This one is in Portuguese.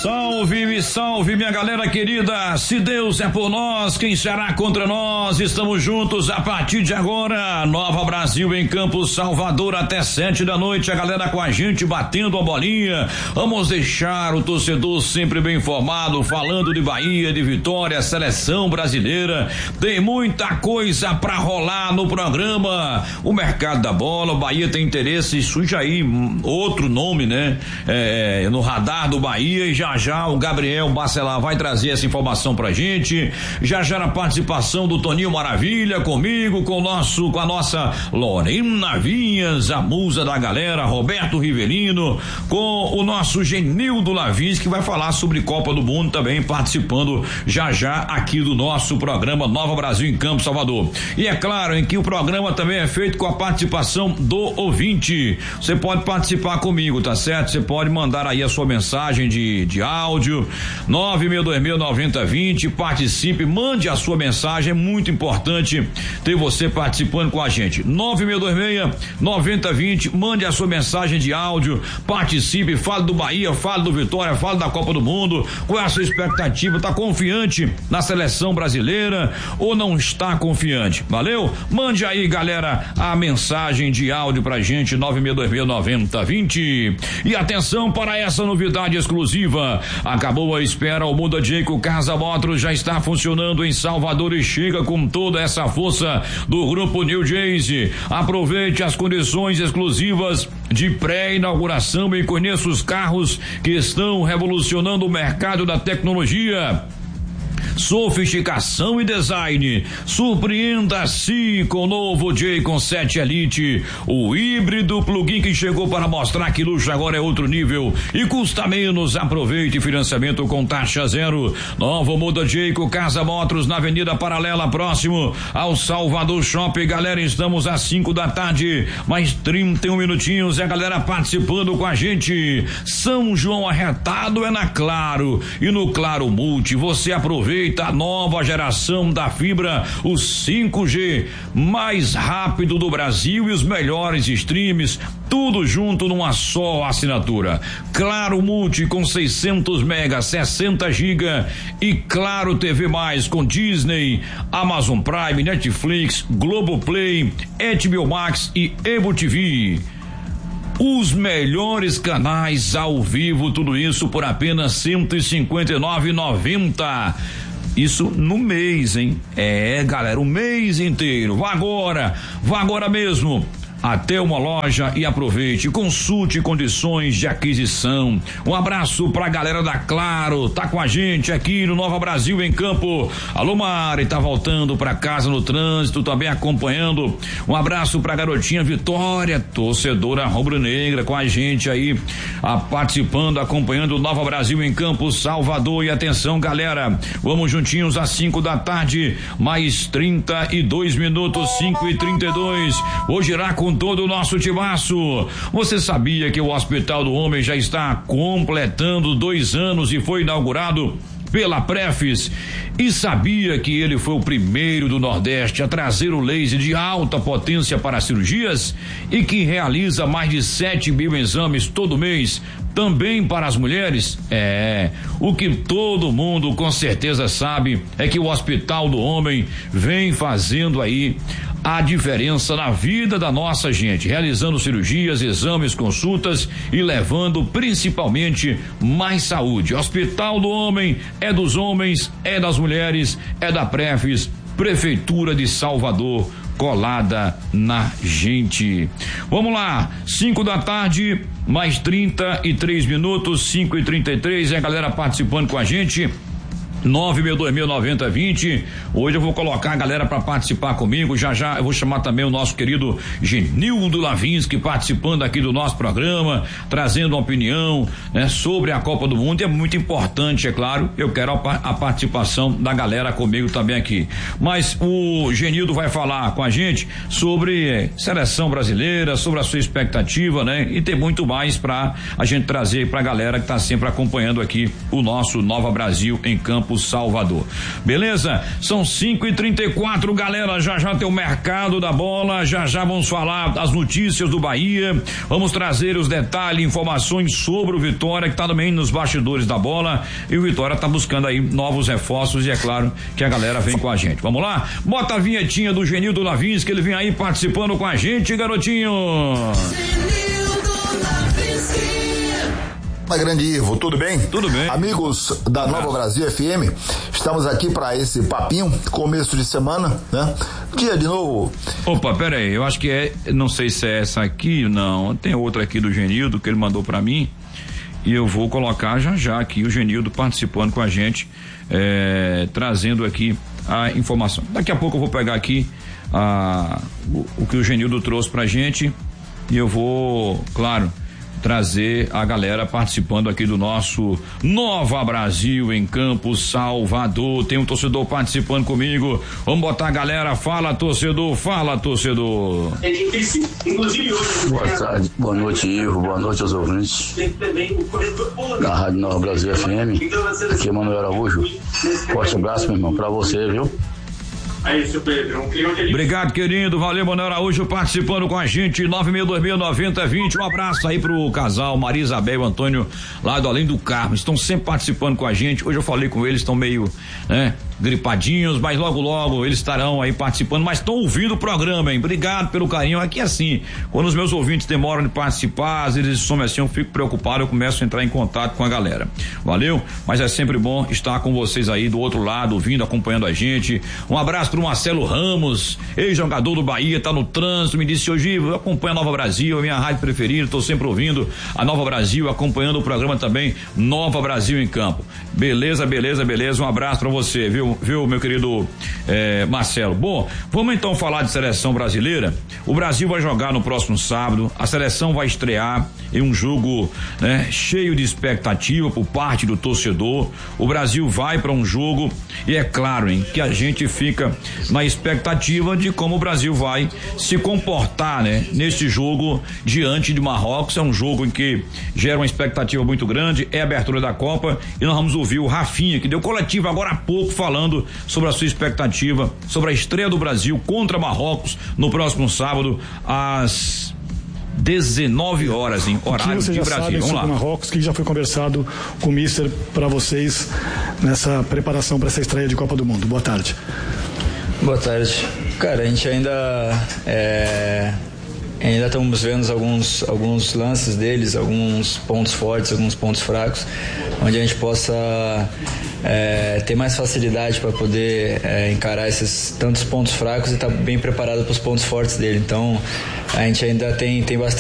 Salve, salve, minha galera querida. Se Deus é por nós, quem será contra nós? Estamos juntos a partir de agora. Nova Brasil em Campos, Salvador, até 7 da noite. A galera com a gente batendo a bolinha. Vamos deixar o torcedor sempre bem informado, falando de Bahia, de Vitória, seleção brasileira. Tem muita coisa pra rolar no programa. O mercado da bola, o Bahia tem interesse, surge aí outro nome, né? No radar do Bahia, e já o Gabriel Bacelar vai trazer essa informação pra gente. Já a participação do Toninho Maravilha comigo, com a nossa Lorena Vinhas, a musa da galera, Roberto Rivelino, com o nosso Genildo Lavins, que vai falar sobre Copa do Mundo também, participando já aqui do nosso programa Nova Brasil em Campos, Salvador. E é claro em que o programa também é feito com a participação do ouvinte. Você pode participar comigo, tá certo? Você pode mandar aí a sua mensagem de áudio, 962609020, participe, mande a sua mensagem, é muito importante ter você participando com a gente. 962609020, mande a sua mensagem de áudio, participe, fale do Bahia, fale do Vitória, fale da Copa do Mundo. Qual é a sua expectativa? Tá confiante na seleção brasileira ou não está confiante? Valeu? Mande aí, galera, a mensagem de áudio pra gente, 962609020. E atenção para essa novidade exclusiva. Acabou a espera, o Muda Jayco Casa Motors já está funcionando em Salvador e chega com toda essa força do grupo New Jayce. Aproveite as condições exclusivas de pré-inauguração e conheça os carros que estão revolucionando o mercado da tecnologia, sofisticação e design. Surpreenda-se com o novo Jayco 7 Elite, o híbrido plug-in que chegou para mostrar que luxo agora é outro nível e custa menos. Aproveite financiamento com taxa zero. Novo Muda Jayco Casa Motors na Avenida Paralela, próximo ao Salvador Shopping. Galera, estamos às 5 da tarde, mais 31 minutinhos, e a galera participando com a gente. São João arretado é na Claro, e no Claro Multi você aproveita a nova geração da fibra, o 5G mais rápido do Brasil e os melhores streams, tudo junto numa só assinatura. Claro Multi com 600 mega, 60 giga, e Claro TV Mais com Disney, Amazon Prime, Netflix, Globoplay, HBO Max e Evo TV. Os melhores canais ao vivo, tudo isso por apenas R$ 159,90. Isso no mês, hein? Galera, o mês inteiro. Vá agora mesmo até uma loja e aproveite, consulte condições de aquisição. Um abraço pra galera da Claro, tá com a gente aqui no Nova Brasil em Campo. Alô Mari, tá voltando pra casa no trânsito, também acompanhando. Um abraço pra garotinha Vitória, torcedora rubro-negra, com a gente aí, participando, acompanhando o Nova Brasil em Campo, Salvador. E atenção, galera, vamos juntinhos às 5 da tarde, mais 32 minutos, 5:32. Hoje irá com todo o nosso timaço. Você sabia que o Hospital do Homem já está completando 2 anos e foi inaugurado pela Prefis? E sabia que ele foi o primeiro do Nordeste a trazer o laser de alta potência para cirurgias e que realiza mais de 7 mil exames todo mês, também para as mulheres? O que todo mundo com certeza sabe é que o Hospital do Homem vem fazendo aí a diferença na vida da nossa gente, realizando cirurgias, exames, consultas e levando principalmente mais saúde. Hospital do Homem é dos homens, é das mulheres, é da Prefis, Prefeitura de Salvador, colada na gente. Vamos lá, 5 da tarde, mais 33 minutos, 5:33, a galera participando com a gente. 962609020. Hoje eu vou colocar a galera para participar comigo. Já eu vou chamar também o nosso querido Genildo Lavinsky participando aqui do nosso programa, trazendo uma opinião, né, sobre a Copa do Mundo. É muito importante, é claro. Eu quero a participação da galera comigo também aqui. Mas o Genildo vai falar com a gente sobre seleção brasileira, sobre a sua expectativa, né? E tem muito mais para a gente trazer para a galera que está sempre acompanhando aqui o nosso Nova Brasil em Campo, Campos, Salvador. Beleza? São 5h34, galera, já tem o mercado da bola, já vamos falar das notícias do Bahia, vamos trazer os detalhes, informações sobre o Vitória, que tá também nos bastidores da bola, e o Vitória tá buscando aí novos reforços, e é claro que a galera vem com a gente. Vamos lá? Bota a vinhetinha do Genildo Lavins, que ele vem aí participando com a gente, garotinho. Grande Ivo, tudo bem? Tudo bem. Amigos da Nova Brasil FM, estamos aqui para esse papinho, começo de semana, né? Dia de novo. Opa, pera aí, eu acho que não sei se é essa aqui, não, tem outra aqui do Genildo que ele mandou para mim, e eu vou colocar já aqui o Genildo participando com a gente, trazendo aqui a informação. Daqui a pouco eu vou pegar aqui o que o Genildo trouxe pra gente, e eu vou, claro, trazer a galera participando aqui do nosso Nova Brasil em Campos, Salvador. Tem um torcedor participando comigo. Vamos botar a galera. Fala, torcedor. Fala, torcedor. Boa tarde, boa noite, Ivo. Boa noite aos ouvintes da Rádio Nova Brasil FM. Aqui é Manuel Araújo. Forte abraço, meu irmão, pra você, viu? Aí, seu Pedro, obrigado, querido. Valeu, Manuel Araújo participando com a gente. 96269020. Um abraço aí pro casal Maria Isabel e Antônio lá do Além do Carmo. Estão sempre participando com a gente. Hoje eu falei com eles, estão meio, gripadinhos, mas logo eles estarão aí participando, mas estão ouvindo o programa, hein? Obrigado pelo carinho. Aqui assim, quando os meus ouvintes demoram de participar, às vezes somem assim, eu fico preocupado, eu começo a entrar em contato com a galera. Valeu? Mas é sempre bom estar com vocês aí do outro lado, ouvindo, acompanhando a gente. Um abraço pro Marcelo Ramos, ex-jogador do Bahia, tá no trânsito, me disse hoje, eu acompanho a Nova Brasil, a minha rádio preferida, tô sempre ouvindo a Nova Brasil, acompanhando o programa também Nova Brasil em Campo. Beleza, um abraço pra você, viu, meu querido Marcelo. Bom, vamos então falar de seleção brasileira. O Brasil vai jogar no próximo sábado, a seleção vai estrear em um jogo, cheio de expectativa por parte do torcedor. O Brasil vai para um jogo e é claro, que a gente fica na expectativa de como o Brasil vai se comportar, neste jogo diante de Marrocos. É um jogo em que gera uma expectativa muito grande, é a abertura da Copa, e nós vamos ouvir o Rafinha, que deu coletiva agora há pouco falando sobre a sua expectativa, sobre a estreia do Brasil contra Marrocos no próximo sábado às 19 horas em horário de Brasília. Vamos lá. Marrocos, que já foi conversado com o Mister para vocês nessa preparação para essa estreia de Copa do Mundo. Boa tarde. Boa tarde. Cara, a gente ainda estamos vendo alguns lances deles, alguns pontos fortes, alguns pontos fracos, onde a gente possa ter mais facilidade para poder encarar esses tantos pontos fracos e estar bem preparado para os pontos fortes dele. Então a gente ainda tem bastante